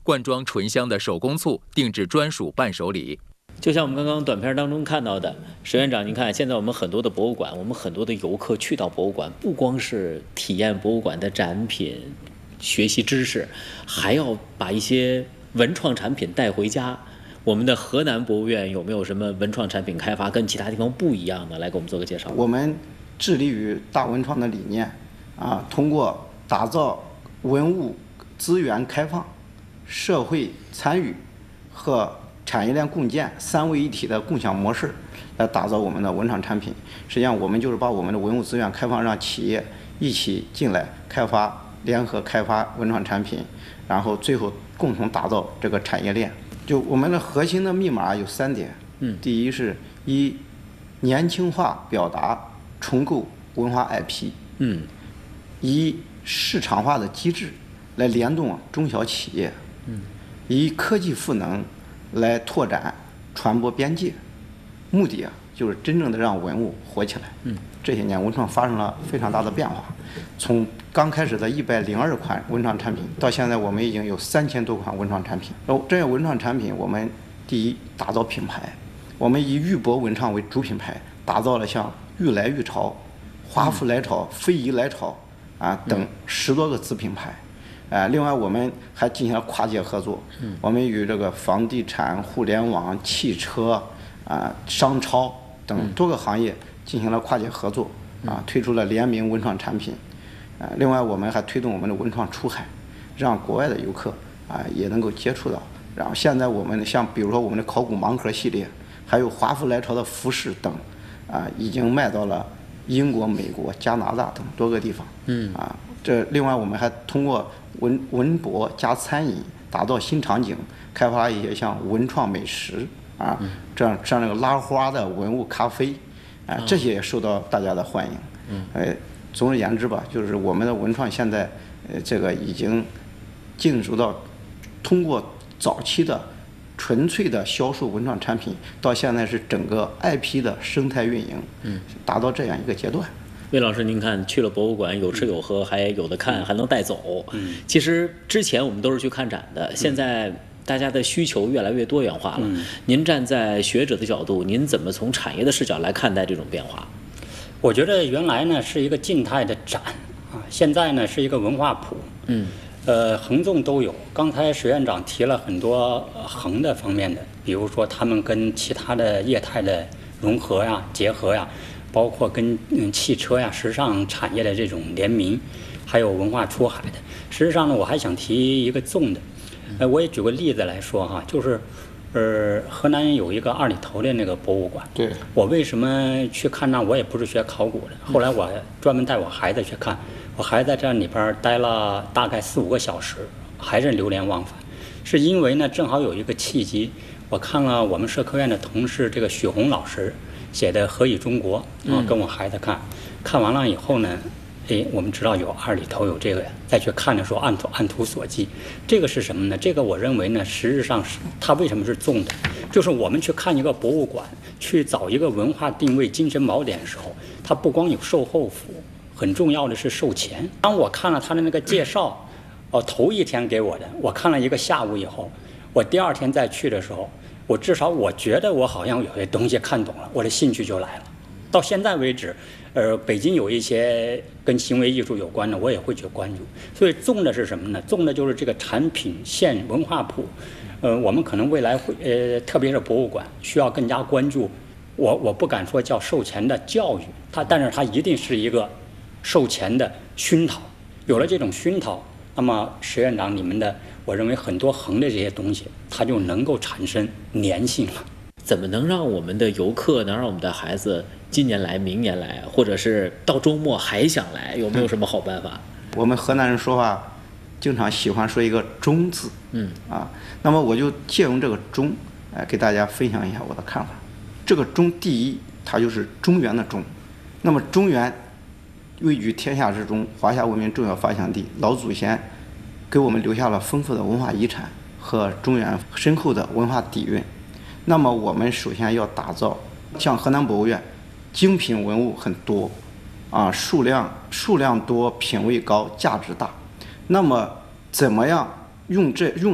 灌装醇香的手工醋，定制专属伴手礼。 就像我们刚刚短片当中看到的，石院长，您看现在我们很多的博物馆，我们很多的游客去到博物馆，不光是体验博物馆的展品、学习知识，还要把一些文创产品带回家。我们的河南博物院有没有什么文创产品开发跟其他地方不一样的？来给我们做个介绍。 我们致力于大文创的理念通过打造文物资源开放、社会参与和产业链共建三位一体的共享模式，来打造我们的文创产品。实际上，我们就是把我们的文物资源开放，让企业一起进来开发，联合开发文创产品，然后最后共同打造这个产业链。就我们的核心的密码有3点。第一是年轻化表达重构文化 IP。以市场化的机制来联动中小企业。以科技赋能来拓展传播边界，目的就是真正的让文物活起来。这些年文创发生了非常大的变化，从刚开始的102款文创产品，到现在我们已经有3000多款文创产品。这些文创产品，我们第一打造品牌，我们以玉帛文创为主品牌，打造了像玉来玉潮、华服来潮、非遗来潮等10多个子品牌。另外我们还进行了跨界合作，我们与这个房地产、互联网、汽车、商超等多个行业进行了跨界合作，推出了联名文创产品。另外我们还推动我们的文创出海，让国外的游客也能够接触到。然后现在我们像比如说我们的考古盲盒系列，还有华服来潮的服饰等，已经卖到了英国、美国、加拿大等多个地方。这另外我们还通过文博加餐饮打造新场景，开发一些像文创美食这样像那个拉花的文物咖啡，这些也受到大家的欢迎。总而言之吧，就是我们的文创现在这个已经进入到通过早期的纯粹的销售文创产品，到现在是整个 IP 的生态运营，达到这样一个阶段。 魏老师，您看去了博物馆，有吃有喝，还有的看，还能带走。其实之前我们都是去看展的，现在大家的需求越来越多元化了。您站在学者的角度，您怎么从产业的视角来看待这种变化？ 我觉得原来呢是一个静态的展现在呢是一个文化谱。横纵都有。刚才石院长提了很多横的方面的，比如说他们跟其他的业态的融合呀、结合呀。包括跟汽车呀、时尚产业的这种联名，还有文化出海的。实际上呢，我还想提一个纵的，我也举个例子来说就是，河南有一个二里头的那个博物馆。 对。 我为什么去看那？我也不是学考古的，后来我专门带我孩子去看，我孩子在这里边待了大概4、5个小时，还是流连忘返。是因为呢，正好有一个契机，我看了我们社科院的同事这个许红老师写的《何以中国》跟我孩子看完了以后呢，我们知道有二里头有这个，再去看的时候按图索骥，这个是什么呢？这个我认为呢，实质上是它为什么是纵的，就是我们去看一个博物馆，去找一个文化定位、精神锚点的时候，它不光有售后服，很重要的是售前。当我看了他的那个介绍，头一天给我的，我看了一个下午以后，我第2天再去的时候。我至少我觉得我好像有些东西看懂了，我的兴趣就来了。到现在为止，北京有一些跟行为艺术有关的，我也会去关注。所以重的是什么呢？重的就是这个产品线文化谱。我们可能未来会特别是博物馆需要更加关注。我不敢说叫售前的教育，但是它一定是一个售前的熏陶。有了这种熏陶，那么石院长你们的。我认为很多横的这些东西，它就能够产生粘性了。 怎么能让我们的游客，能让我们的孩子今年来、明年来，或者是到周末还想来？有没有什么好办法？ 我们河南人说话经常喜欢说一个“中”字，那么我就借用这个“中”，给大家分享一下我的看法。这个“中”，第一，它就是中原的“中”。那么中原位居天下之中，华夏文明重要发祥地，老祖先给我们留下了丰富的文化遗产和中原深厚的文化底蕴。那么我们首先要打造，像河南博物院，精品文物很多，数量多，品位高，价值大。那么怎么样用